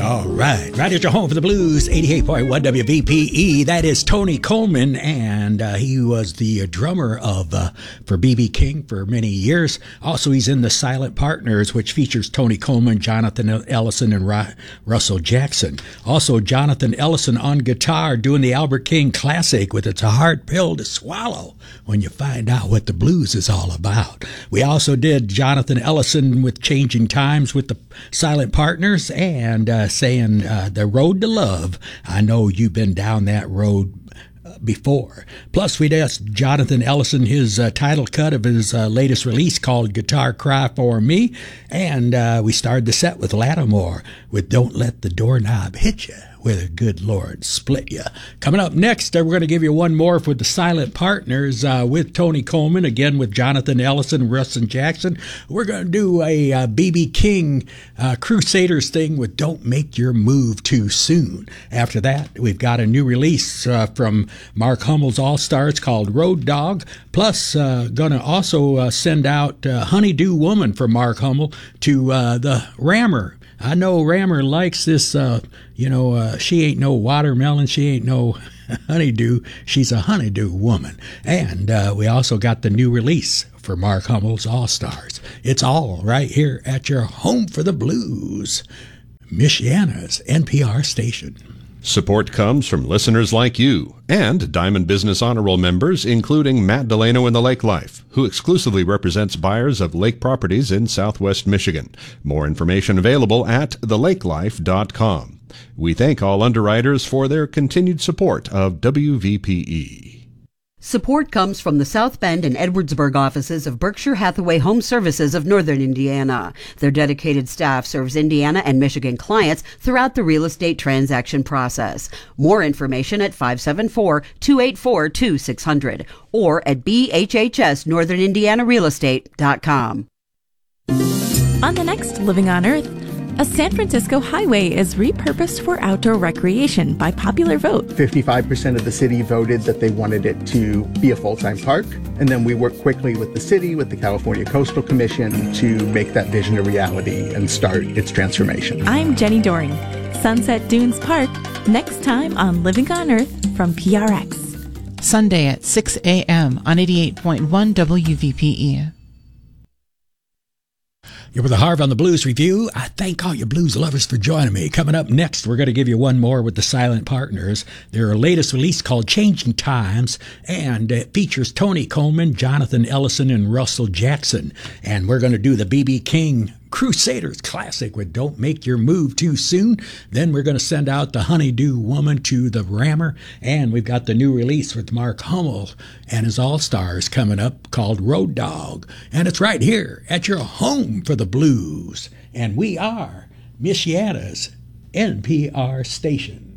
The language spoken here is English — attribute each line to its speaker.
Speaker 1: All right. Right at your home for the blues, 88.1 WVPE. That is Tony Coleman, and he was the drummer of for B.B. King for many years. Also, he's in the Silent Partners, which features Tony Coleman, Jonathan Ellison, and Russell Jackson. Also, Jonathan Ellison on guitar doing the Albert King classic with It's a Hard Pill to Swallow when you find out what the blues is all about. We also did Jonathan Ellison with Changing Times with the Silent Partners, and saying The Road to Love. I know you've been down that road before. Plus, we'd asked Jonathan Ellison his title cut of his latest release called Guitar Cry for Me, and we started the set with Lattimore with Don't Let the Doorknob Hit You, where the good Lord split you. Coming up next, we're going to give you one more with the Silent Partners with Tony Coleman, again with Jonathan Ellison, Russell Jackson. We're going to do a B.B. King Crusaders thing with Don't Make Your Move Too Soon. After that, we've got a new release from Mark Hummel's All-Stars called Road Dog. Plus, going to also send out Honeydew Woman from Mark Hummel to the Rammer. I know Rammer likes this, she ain't no watermelon, she ain't no honeydew, she's a honeydew woman. And we also got the new release for Mark Hummel's All-Stars. It's all right here at your home for the blues, Michiana's NPR station.
Speaker 2: Support comes from listeners like you and Diamond Business Honor Roll members, including Matt Delano in the Lake Life, who exclusively represents buyers of lake properties in Southwest Michigan. More information available at thelakelife.com. We thank all underwriters for their continued support of WVPE.
Speaker 3: Support comes from the South Bend and Edwardsburg offices of Berkshire Hathaway Home Services of Northern Indiana. Their dedicated staff serves Indiana and Michigan clients throughout the real estate transaction process. More information at 574-284-2600 or at bhhsnorthernindianarealestate.com.
Speaker 4: On the next Living on Earth, a San Francisco highway is repurposed for outdoor recreation by popular vote.
Speaker 5: 55% of the city voted that they wanted it to be a full-time park. And then we worked quickly with the city, with the California Coastal Commission to make that vision a reality and start its transformation.
Speaker 4: I'm Jenny Doring. Sunset Dunes Park, next time on Living on Earth from PRX.
Speaker 6: Sunday at 6 a.m. on 88.1 WVPE.
Speaker 1: You're with the Harv on the Blues Review. I thank all you blues lovers for joining me. Coming up next, we're going to give you one more with the Silent Partners. Their latest release called Changing Times, and it features Tony Coleman, Jonathan Ellison, and Russell Jackson. And we're going to do the B.B. King Crusaders classic with Don't Make Your Move Too Soon. Then we're going to send out the Honeydew Woman to the Rammer, and we've got the new release with Mark Hummel and his All-Stars coming up called Road Dog. And it's right here at your home for the blues. And we are Michiana's NPR station.